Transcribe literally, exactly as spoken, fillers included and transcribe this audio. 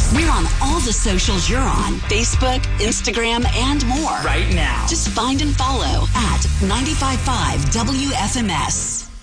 We're on all the socials you're on. Facebook, Instagram, and more. Right now. Just find and follow at ninety-five point five W F M S.